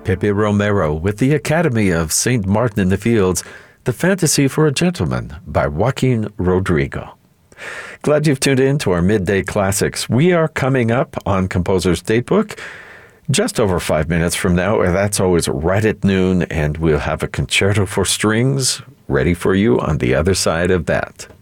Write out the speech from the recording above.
Pepe Romero with the Academy of St. Martin in the Fields, The Fantasy for a Gentleman by Joaquin Rodrigo. Glad you've tuned in to our Midday Classics. We are coming up on Composer's Datebook just over 5 minutes from now. That's always right at noon, and we'll have a concerto for strings ready for you on the other side of that.